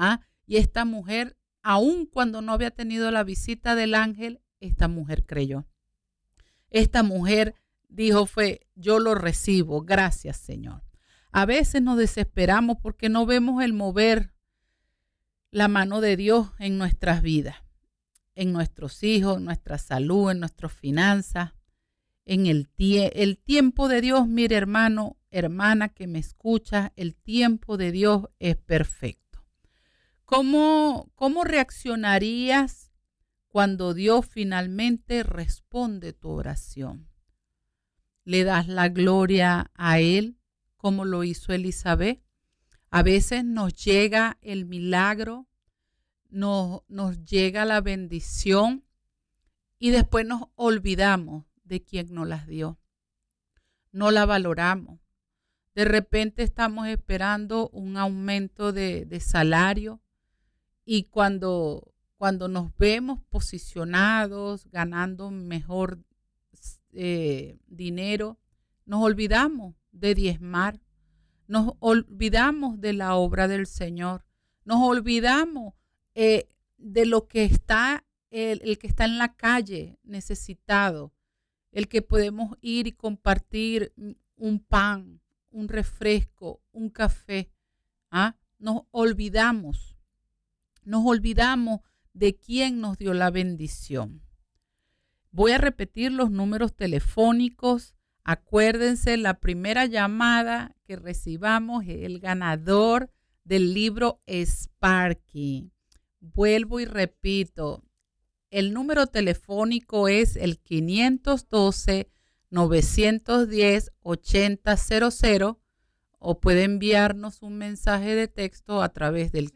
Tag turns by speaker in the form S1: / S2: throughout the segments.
S1: Y esta mujer, aun cuando no había tenido la visita del ángel, esta mujer creyó. Esta mujer dijo yo lo recibo, gracias Señor. A veces nos desesperamos porque no vemos el mover la mano de Dios en nuestras vidas, en nuestros hijos, en nuestra salud, en nuestras finanzas, en el tiempo de Dios. Mire, hermano, hermana que me escucha, el tiempo de Dios es perfecto. ¿Cómo reaccionarías cuando Dios finalmente responde tu oración? ¿Le das la gloria a Él como lo hizo Elizabeth? A veces nos llega el milagro, nos llega la bendición y después nos olvidamos de quien nos las dio. No la valoramos. De repente estamos esperando un aumento de salario y cuando nos vemos posicionados, ganando mejor dinero, nos olvidamos de diezmar, nos olvidamos de la obra del Señor, nos olvidamos de lo que está, el que está en la calle necesitado, el que podemos ir y compartir un pan, un refresco, un café. Nos olvidamos de quién nos dio la bendición. Voy a repetir los números telefónicos. Acuérdense, la primera llamada que recibamos es el ganador del libro Sparky. Vuelvo y repito, el número telefónico es el 512-910-8000 o puede enviarnos un mensaje de texto a través del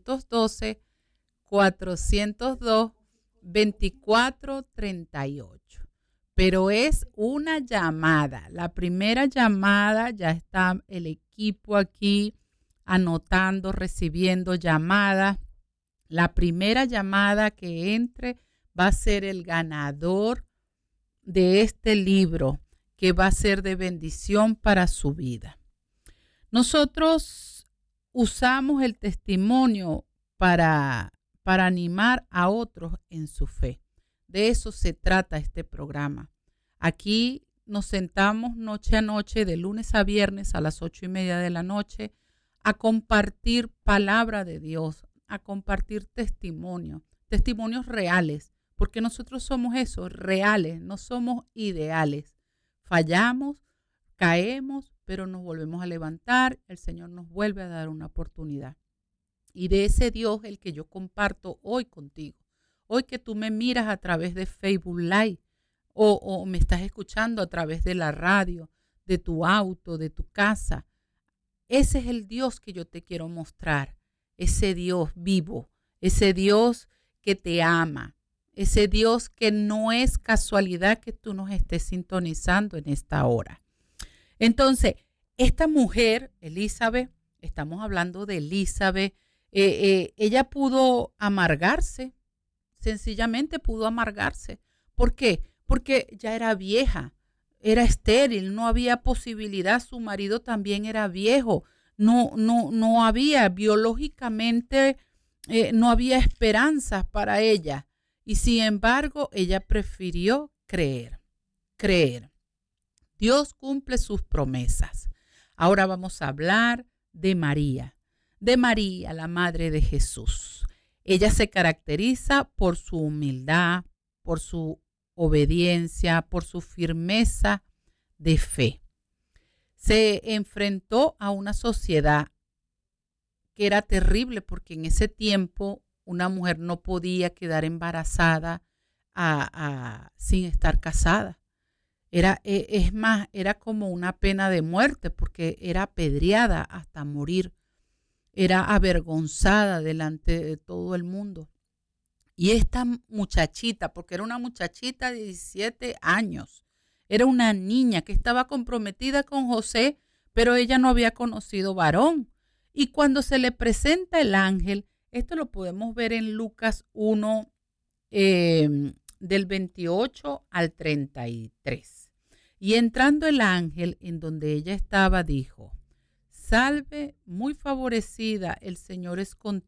S1: 512-402-2438. Pero es una llamada. La primera llamada, ya está el equipo aquí anotando, recibiendo llamadas. La primera llamada que entre va a ser el ganador de este libro, que va a ser de bendición para su vida. Nosotros usamos el testimonio para animar a otros en su fe. De eso se trata este programa. Aquí nos sentamos noche a noche, de lunes a viernes a las 8:30 de la noche, a compartir palabra de Dios, a compartir testimonios reales, porque nosotros somos eso, reales, no somos ideales. Fallamos, caemos, pero nos volvemos a levantar, el Señor nos vuelve a dar una oportunidad. Y de ese Dios el que yo comparto hoy contigo. Hoy que tú me miras a través de Facebook Live o me estás escuchando a través de la radio, de tu auto, de tu casa. Ese es el Dios que yo te quiero mostrar. Ese Dios vivo, ese Dios que te ama, ese Dios que no es casualidad que tú nos estés sintonizando en esta hora. Entonces, esta mujer, Elizabeth, estamos hablando de Elizabeth, ella pudo amargarse, sencillamente pudo amargarse. ¿Por qué? Porque ya era vieja, era estéril, no había posibilidad, su marido también era viejo, no había biológicamente, no había esperanzas para ella. Y sin embargo, ella prefirió creer. Dios cumple sus promesas. Ahora vamos a hablar de María, la madre de Jesús. Ella se caracteriza por su humildad, por su obediencia, por su firmeza de fe. Se enfrentó a una sociedad que era terrible porque en ese tiempo una mujer no podía quedar embarazada sin estar casada. Es más, era como una pena de muerte porque era apedreada hasta morir. Era avergonzada delante de todo el mundo. Y esta muchachita, porque era una muchachita de 17 años, era una niña que estaba comprometida con José, pero ella no había conocido varón. Y cuando se le presenta el ángel, esto lo podemos ver en Lucas 1, del 28 al 33. Y entrando el ángel en donde ella estaba, dijo: Salve, muy favorecida, el Señor es contigo.